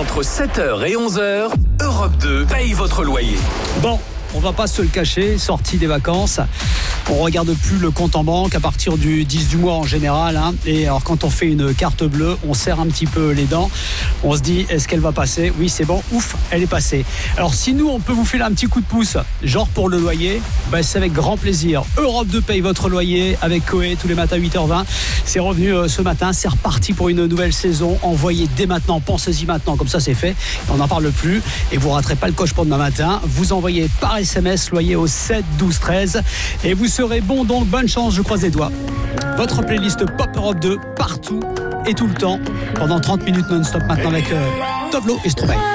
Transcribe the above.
Entre 7h et 11h, Europe 2 paye votre loyer. Bon, on va pas se le cacher, sortie des vacances, on regarde plus le compte en banque à partir du 10 du mois en général. Et alors quand on fait une carte bleue, on serre un petit peu les dents. On se dit, est-ce qu'elle va passer ? Oui, c'est bon, ouf, elle est passée. Alors si nous, on peut vous filer un petit coup de pouce, genre pour le loyer, c'est avec grand plaisir. Europe 2 paye votre loyer avec Coé tous les matins à 8h20. C'est revenu ce matin, c'est reparti pour une nouvelle saison. Envoyez dès maintenant, pensez-y maintenant, comme ça c'est fait. On n'en parle plus et vous raterez pas le coche pour demain matin. Vous envoyez par SMS loyer au 7 12 13 et vous serez bon, donc bonne chance, je croise les doigts. Votre playlist Pop Europe 2 partout et tout le temps pendant 30 minutes non-stop maintenant avec Toblo et Stromae.